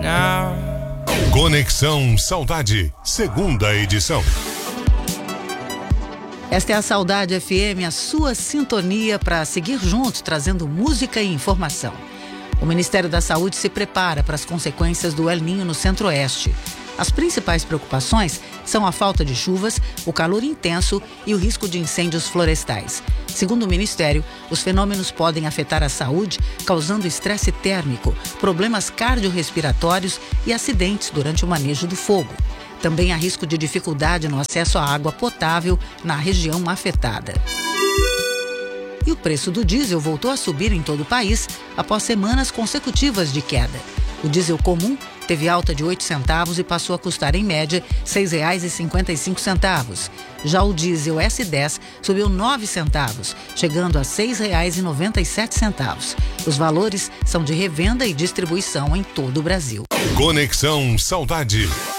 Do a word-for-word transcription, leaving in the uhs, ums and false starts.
down. Conexão Saudade, segunda edição. Esta é a Saudade F M, a sua sintonia para seguir juntos, trazendo música e informação. O Ministério da Saúde se prepara para as consequências do El Niño no Centro-Oeste. As principais preocupações são a falta de chuvas, o calor intenso e o risco de incêndios florestais. Segundo o Ministério, os fenômenos podem afetar a saúde, causando estresse térmico, problemas cardiorrespiratórios e acidentes durante o manejo do fogo. Também há risco de dificuldade no acesso à água potável na região afetada. E o preço do diesel voltou a subir em todo o país após semanas consecutivas de queda. O diesel comum teve alta de oito centavos e passou a custar, em média, seis reais e cinquenta e cinco centavos. Já o diesel S dez subiu nove centavos, chegando a seis reais e noventa e sete centavos. Os valores são de revenda e distribuição em todo o Brasil. Conexão Saudade.